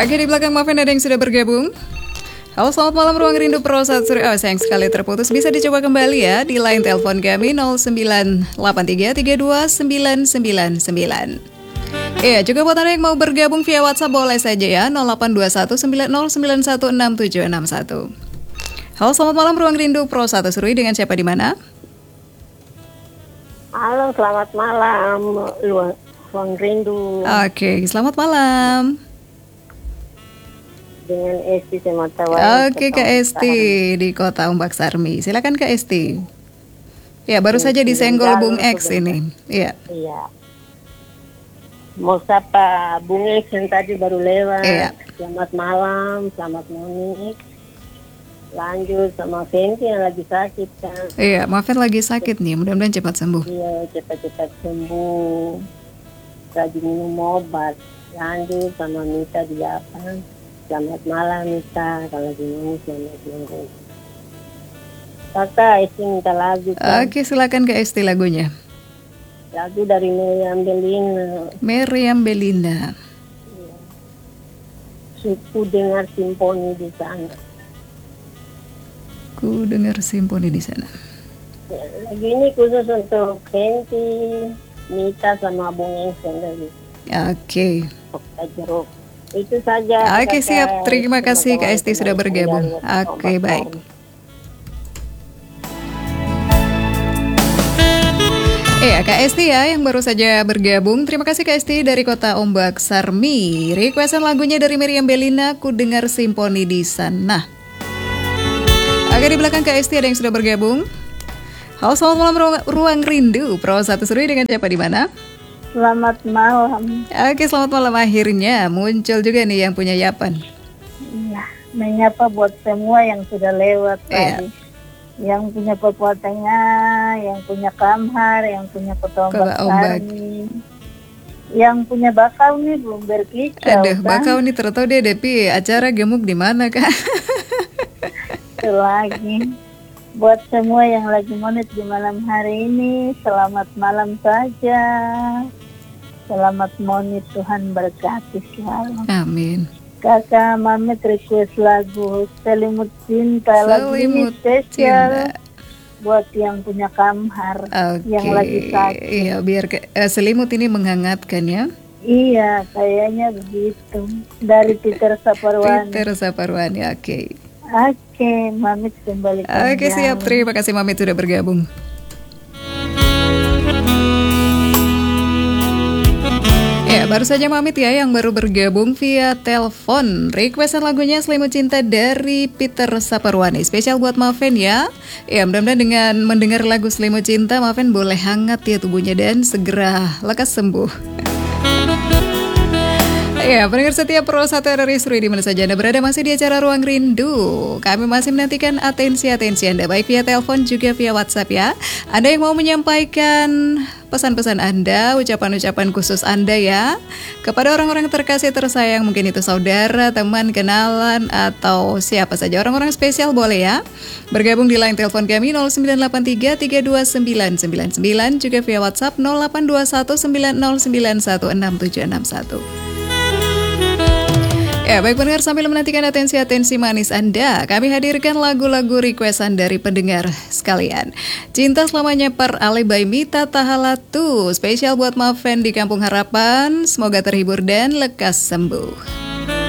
Oke, di belakang Maafin ada yang sudah bergabung. Halo, selamat malam Ruang Rindu Pro 1 Surya. Oh, sayang sekali terputus. Bisa dicoba kembali ya di line telepon kami 0983329999. Iya, juga buat Anda yang mau bergabung via WhatsApp boleh saja ya 082190916761. Halo, selamat malam Ruang Rindu Pro 1 Surya, dengan siapa di mana? Halo, selamat malam Ruang Rindu. Oke, selamat malam. Dengan Esti Sematawai. Oke, Kak Esti di Kota Umbak Sarmi. Silakan Kak Esti. Ya, baru saja disenggol Bung X ini. Iya. Iya. Mau sapa Bung X yang tadi baru lewat. Iya. Selamat malam, selamat Monik. Lanjut sama Fenty yang lagi sakit kan. Iya, Maafin lagi sakit nih. Mudah-mudahan cepat sembuh. Iya, cepat-cepat sembuh. Lagi minum obat. Lanjut sama Mita di Japan. Selamat malam Mita, kalau di sini selamat malam. Kakak Esti minta lagu kan? Oke, silakan Kak Esti lagunya. Lagu dari Meriam Belina. Meriam Belina. Suku dengar simponi di sana. Ku dengar simponi di sana. Ya, lagu ini khusus untuk Fenty, Mita sama Bung Eng tadi. Oke. Jeruk. Itu saja. Oke, siap. Terima kasih Kak Esti sudah bergabung. Oke, baik. Kak Esti ya yang baru saja bergabung. Terima kasih Kak Esti dari Kota Ombak Sarmi. Requestan lagunya dari Meriam Belina, Ku Dengar Simponi di Sana. Oke, di belakang Kak Esti ada yang sudah bergabung. Halo, selamat malam Ruang Rindu Pro 1 Surya, dengan siapa di mana? Selamat malam. Oke, selamat malam. Akhirnya muncul juga nih yang punya Yapan. Iya, menyapa buat semua yang sudah lewat tadi. Yang punya Papua Tengah, yang punya Kamhar, yang punya Kota Ombak Sarmi. Yang punya Bakau nih belum berkicau. Aduh, kan? Bakau nih tertahu dia depi acara gemuk di mana Kak? Itu lagi. Buat semua yang lagi monet di malam hari ini, selamat malam saja. Selamat monet, Tuhan berkati selalu. Amin. Kakak Mamet request lagu Selimut Cinta. Lagu ini spesial buat yang punya Kamhar, yang lagi sakit. Iya, biar selimut ini menghangatkan ya. Iya, kayaknya begitu. Dari Peter Saparwani. Peter Saparwani, oke. Oke, Mamit kembali. Oke, siap. Terima kasih Mamit sudah bergabung. Ya, baru saja Mamit ya yang baru bergabung via telepon. Requestan lagunya Selimut Cinta dari Peter Saparwani. Spesial buat Maafin ya. Ya, mudah-mudahan dengan mendengar lagu Selimut Cinta, Maafin boleh hangat ya tubuhnya dan segera lekas sembuh. Ya, pendengar setia Pro 1 RRI Surya, di mana saja Anda berada, masih di acara Ruang Rindu. Kami masih menantikan atensi Anda, baik via telepon juga via WhatsApp ya. Anda yang mau menyampaikan pesan-pesan Anda, ucapan-ucapan khusus Anda ya, kepada orang-orang terkasih tersayang, mungkin itu saudara, teman, kenalan, atau siapa saja, orang-orang spesial boleh ya. Bergabung di line telepon kami 0983329999, juga via WhatsApp 082190916761. Ya, baik pendengar, sambil menantikan atensi manis Anda, kami hadirkan lagu-lagu requestan dari pendengar sekalian. Cinta Selamanya per Ale by Mita Tahalatu, spesial buat Maafin di Kampung Harapan. Semoga terhibur dan lekas sembuh.